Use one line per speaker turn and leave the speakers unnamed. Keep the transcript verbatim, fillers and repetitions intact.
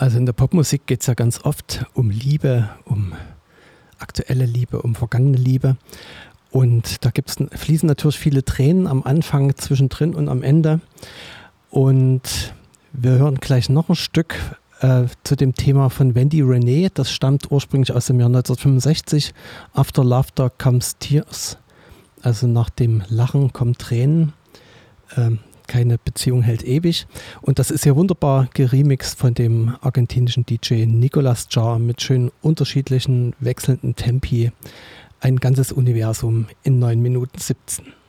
Also in der Popmusik geht es ja ganz oft um Liebe, um aktuelle Liebe, um vergangene Liebe. Und da gibt's, fließen natürlich viele Tränen am Anfang, zwischendrin und am Ende. Und wir hören gleich noch ein Stück äh, zu dem Thema von Wendy Renee. Das stammt ursprünglich aus dem Jahr neunzehnhundertfünfundsechzig. After Laughter comes Tears. Also nach dem Lachen kommen Tränen. Ähm, keine Beziehung hält ewig. Und das ist ja wunderbar geremixed von dem argentinischen D J Nicolas Jar mit schön unterschiedlichen wechselnden Tempi. Ein ganzes Universum in neun Minuten siebzehn.